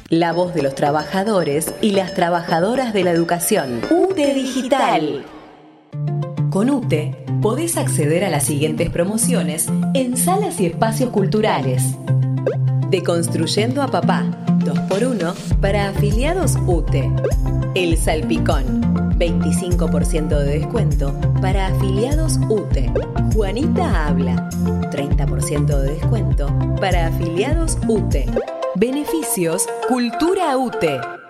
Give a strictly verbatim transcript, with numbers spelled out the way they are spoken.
La voz de los trabajadores y las trabajadoras de la educación. UTE Digital. Con UTE podés acceder a las siguientes promociones en salas y espacios culturales. Deconstruyendo a Papá, dos por uno para afiliados UTE. El Salpicón, veinticinco por ciento de descuento para afiliados UTE. Juanita Habla, treinta por ciento de descuento para afiliados UTE. Beneficios Cultura UTE.